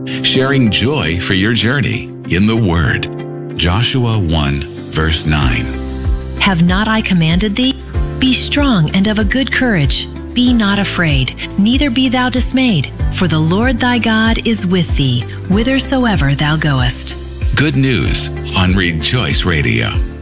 sharing joy for your journey in the Word. Joshua 1, verse 9. Have not I commanded thee? Be strong and of a good courage. Be not afraid, neither be thou dismayed, for the Lord thy God is with thee, whithersoever thou goest. Good news on Rejoice Radio.